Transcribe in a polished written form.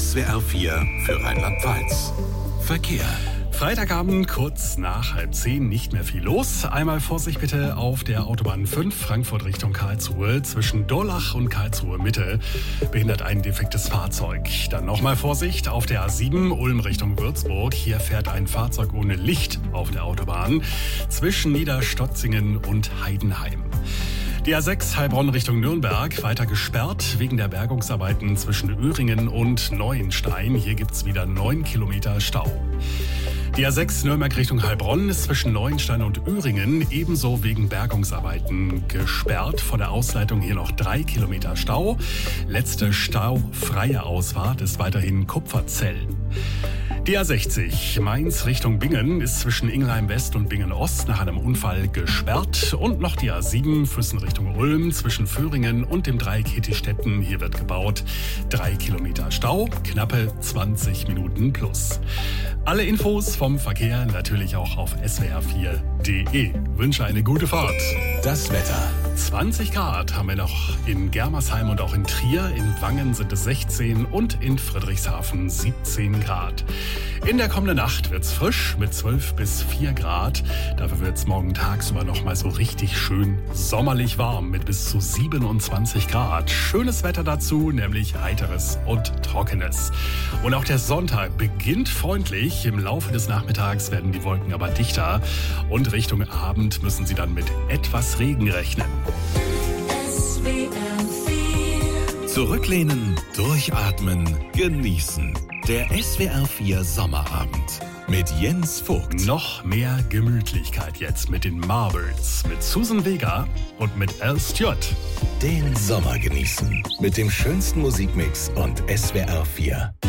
SWR 4 für Rheinland-Pfalz. Verkehr. Freitagabend, kurz nach 9:30, nicht mehr viel los. Einmal Vorsicht bitte auf der Autobahn 5, Frankfurt Richtung Karlsruhe. Zwischen Durlach und Karlsruhe Mitte behindert ein defektes Fahrzeug. Dann nochmal Vorsicht auf der A7, Ulm Richtung Würzburg. Hier fährt ein Fahrzeug ohne Licht auf der Autobahn zwischen Niederstotzingen und Heidenheim. Die A6 Heilbronn Richtung Nürnberg weiter gesperrt wegen der Bergungsarbeiten zwischen Öhringen und Neuenstein. Hier gibt's wieder 9 Kilometer Stau. Die A6 Nürnberg Richtung Heilbronn ist zwischen Neuenstein und Öhringen ebenso wegen Bergungsarbeiten gesperrt. Vor der Ausleitung hier noch 3 Kilometer Stau. Letzte staufreie Ausfahrt ist weiterhin Kupferzell. Die A60 Mainz Richtung Bingen ist zwischen Ingelheim West und Bingen Ost nach einem Unfall gesperrt. Und noch die A7 Füssen Richtung Ulm zwischen Föhringen und dem Dreieck Hettistetten. Hier wird gebaut. 3 Kilometer Stau, knappe 20 Minuten plus. Alle Infos vom Verkehr natürlich auch auf swr4.de. Wünsche eine gute Fahrt. Das Wetter. 20 Grad haben wir noch in Germersheim und auch in Trier. In Wangen sind es 16 und in Friedrichshafen 17 Grad. In der kommenden Nacht wird's frisch mit 12 bis 4 Grad. Dafür wird's morgen tagsüber noch mal so richtig schön sommerlich warm mit bis zu 27 Grad. Schönes Wetter dazu, nämlich heiteres und trockenes. Und auch der Sonntag beginnt freundlich. Im Laufe des Nachmittags werden die Wolken aber dichter. Und Richtung Abend müssen sie dann mit etwas Regen rechnen. Zurücklehnen, durchatmen, genießen. Der SWR 4 Sommerabend mit Jens Vogt. Noch mehr Gemütlichkeit jetzt mit den Marbles, mit Susan Vega und mit Al Stewart. Den Sommer genießen mit dem schönsten Musikmix und SWR 4.